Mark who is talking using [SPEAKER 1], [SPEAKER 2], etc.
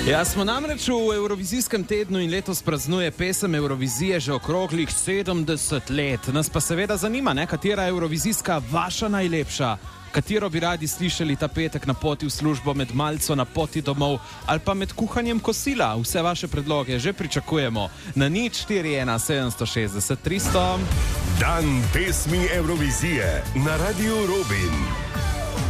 [SPEAKER 1] Ja, smo namreč v Evrovizijskem tednu in letos praznuje pesem Evrovizije že okroglih 70 let. Nas pa seveda zanima, katera je Evrovizijska vaša najlepša? Katero bi radi slišali ta petek na poti v službo, med malco na poti domov ali pa med kuhanjem kosila? Vse vaše predloge že pričakujemo na 041 760 300.
[SPEAKER 2] Dan pesmi Evrovizije na Radiu Robin.